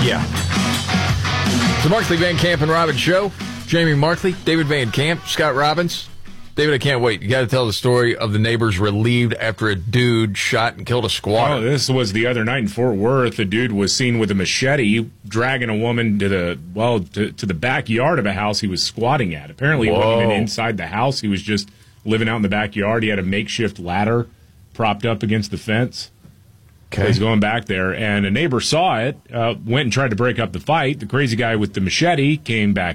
Yeah. The Markley, Van Camp, and Robbins Show. Jamie Markley, David Van Camp, Scott Robbins. David, I can't wait. You got to tell the story of the neighbors relieved after a dude shot and killed a squatter. Oh, this was the other night in Fort Worth. A dude was seen with a machete dragging a woman to the backyard of a house he was squatting at. Apparently, he wasn't even inside the house. He was just living out in the backyard. He had a makeshift ladder propped up against the fence. Okay. He's going back there, and a neighbor saw it, went and tried to break up the fight. The crazy guy with the machete came back